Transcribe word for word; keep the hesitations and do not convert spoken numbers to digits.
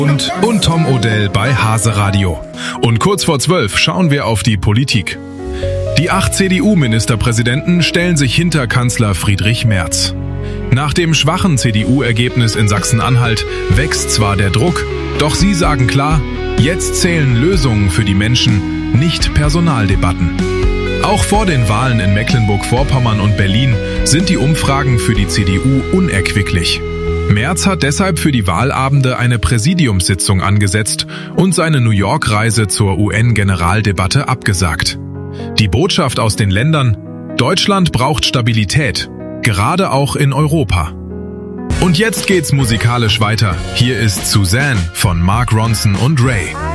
Und, und Tom Odell bei Hase Radio. Und kurz vor zwölf schauen wir auf die Politik. Die acht C D U-Ministerpräsidenten stellen sich hinter Kanzler Friedrich Merz. Nach dem schwachen C D U-Ergebnis in Sachsen-Anhalt wächst zwar der Druck, doch sie sagen klar, jetzt zählen Lösungen für die Menschen, nicht Personaldebatten. Auch vor den Wahlen in Mecklenburg-Vorpommern und Berlin sind die Umfragen für die C D U unerquicklich. Merz hat deshalb für die Wahlabende eine Präsidiumssitzung angesetzt und seine New York-Reise zur U N-Generaldebatte abgesagt. Die Botschaft aus den Ländern: Deutschland braucht Stabilität, gerade auch in Europa. Und jetzt geht's musikalisch weiter. Hier ist Suzanne von Mark Ronson und Ray.